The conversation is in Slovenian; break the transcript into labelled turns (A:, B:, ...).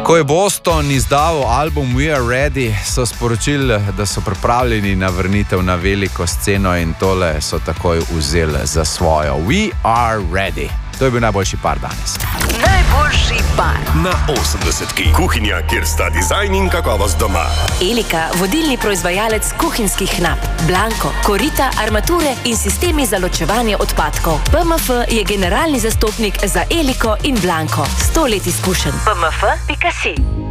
A: Ko je Boston izdal album We Are Ready, so sporočili, da so pripravljeni na vrnitev na veliko sceno in tole so takoj vzeli za svojo. We Are Ready. To je bil najboljši par danes.
B: Najboljši par
C: na 80-ki. Kuhinja, kjer sta dizajn in kakovost doma.
B: Elika, vodilni proizvajalec kuhinjskih nap. Blanko, korita, armature in sistemi za ločevanje odpadkov. PMF je generalni zastopnik za Eliko in Blanko. 100 let izkušenj. PMF.si